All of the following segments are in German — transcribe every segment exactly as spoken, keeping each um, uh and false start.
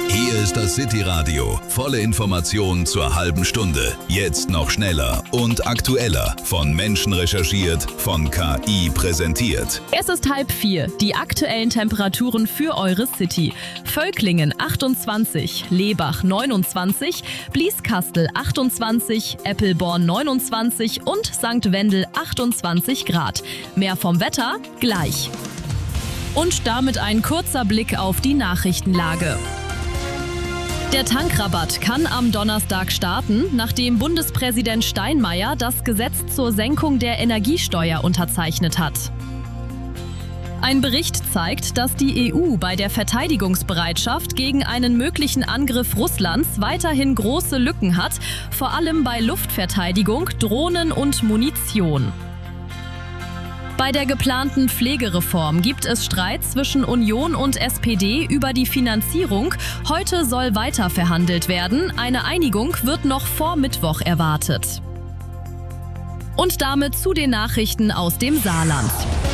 Hier ist das City Radio. Volle Informationen zur halben Stunde. Jetzt noch schneller und aktueller. Von Menschen recherchiert, von K I präsentiert. Es ist halb vier. Die aktuellen Temperaturen für eure City. Völklingen achtundzwanzig, Lebach neunundzwanzig, Blieskastel achtundzwanzig, Eppelborn neunundzwanzig und Sankt Wendel achtundzwanzig Grad. Mehr vom Wetter gleich. Und damit ein kurzer Blick auf die Nachrichtenlage. Der Tankrabatt kann am Donnerstag starten, nachdem Bundespräsident Steinmeier das Gesetz zur Senkung der Energiesteuer unterzeichnet hat. Ein Bericht zeigt, dass die E U bei der Verteidigungsbereitschaft gegen einen möglichen Angriff Russlands weiterhin große Lücken hat, vor allem bei Luftverteidigung, Drohnen und Munition. Bei der geplanten Pflegereform gibt es Streit zwischen Union und S P D über die Finanzierung. Heute soll weiter verhandelt werden. Eine Einigung wird noch vor Mittwoch erwartet. Und damit zu den Nachrichten aus dem Saarland.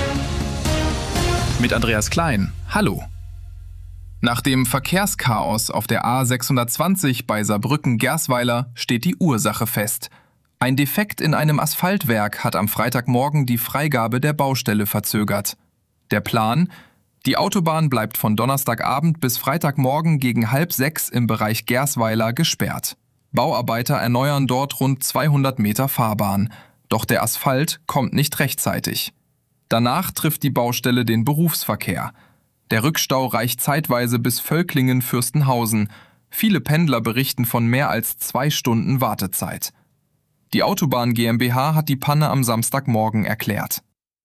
Mit Andreas Klein. Hallo. Nach dem Verkehrschaos auf der A sechshundertzwanzig bei Saarbrücken-Gersweiler steht die Ursache fest. Ein Defekt in einem Asphaltwerk hat am Freitagmorgen die Freigabe der Baustelle verzögert. Der Plan? Die Autobahn bleibt von Donnerstagabend bis Freitagmorgen gegen halb sechs im Bereich Gersweiler gesperrt. Bauarbeiter erneuern dort rund zweihundert Meter Fahrbahn. Doch der Asphalt kommt nicht rechtzeitig. Danach trifft die Baustelle den Berufsverkehr. Der Rückstau reicht zeitweise bis Völklingen-Fürstenhausen. Viele Pendler berichten von mehr als zwei Stunden Wartezeit. Die Autobahn GmbH hat die Panne am Samstagmorgen erklärt.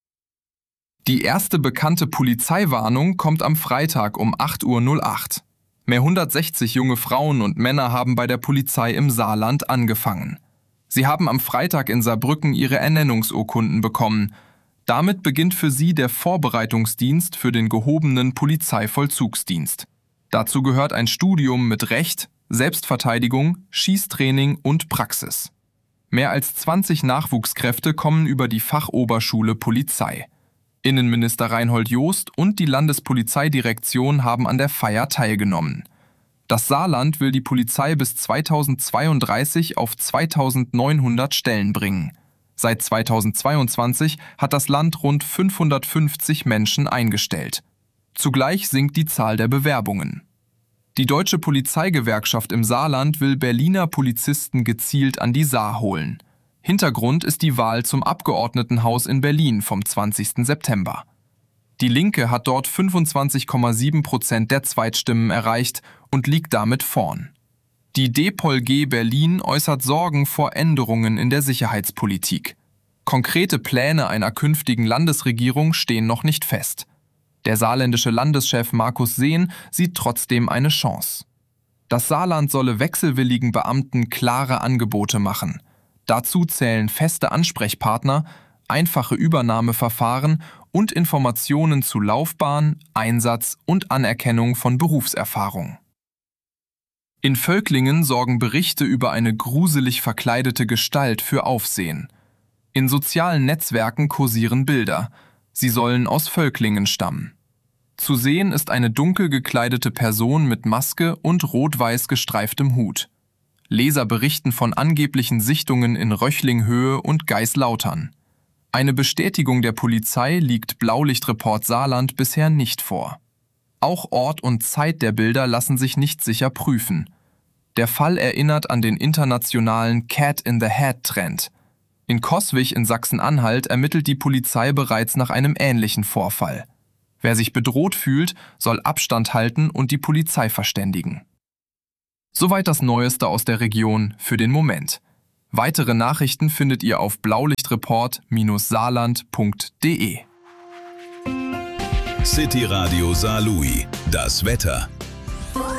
Die erste bekannte Polizeiwarnung kommt am Freitag um acht Uhr acht. Mehr hundertsechzig junge Frauen und Männer haben bei der Polizei im Saarland angefangen. Sie haben am Freitag in Saarbrücken ihre Ernennungsurkunden bekommen. Damit beginnt für sie der Vorbereitungsdienst für den gehobenen Polizeivollzugsdienst. Dazu gehört ein Studium mit Recht, Selbstverteidigung, Schießtraining und Praxis. Mehr als zwanzig Nachwuchskräfte kommen über die Fachoberschule Polizei. Innenminister Reinhold Jost und die Landespolizeidirektion haben an der Feier teilgenommen. Das Saarland will die Polizei bis zweitausendzweiunddreißig auf zweitausendneunhundert Stellen bringen. Seit zweitausendzweiundzwanzig hat das Land rund fünfhundertfünfzig Menschen eingestellt. Zugleich sinkt die Zahl der Bewerbungen. Die Deutsche Polizeigewerkschaft im Saarland will Berliner Polizisten gezielt an die Saar holen. Hintergrund ist die Wahl zum Abgeordnetenhaus in Berlin vom zwanzigsten September. Die Linke hat dort fünfundzwanzig Komma sieben Prozent der Zweitstimmen erreicht und liegt damit vorn. Die D P O L G Berlin äußert Sorgen vor Änderungen in der Sicherheitspolitik. Konkrete Pläne einer künftigen Landesregierung stehen noch nicht fest. Der saarländische Landeschef Markus Sehn sieht trotzdem eine Chance. Das Saarland solle wechselwilligen Beamten klare Angebote machen. Dazu zählen feste Ansprechpartner, einfache Übernahmeverfahren und Informationen zu Laufbahn, Einsatz und Anerkennung von Berufserfahrung. In Völklingen sorgen Berichte über eine gruselig verkleidete Gestalt für Aufsehen. In sozialen Netzwerken kursieren Bilder. Sie sollen aus Völklingen stammen. Zu sehen ist eine dunkel gekleidete Person mit Maske und rot-weiß gestreiftem Hut. Leser berichten von angeblichen Sichtungen in Röchlinghöhe und Geislautern. Eine Bestätigung der Polizei liegt Blaulichtreport Saarland bisher nicht vor. Auch Ort und Zeit der Bilder lassen sich nicht sicher prüfen. Der Fall erinnert an den internationalen Cat-in-the-Hat-Trend. In Coswig in Sachsen-Anhalt ermittelt die Polizei bereits nach einem ähnlichen Vorfall. Wer sich bedroht fühlt, soll Abstand halten und die Polizei verständigen. Soweit das Neueste aus der Region für den Moment. Weitere Nachrichten findet ihr auf blaulichtreport Saarland punkt de. City Radio Saarlouis. Das Wetter.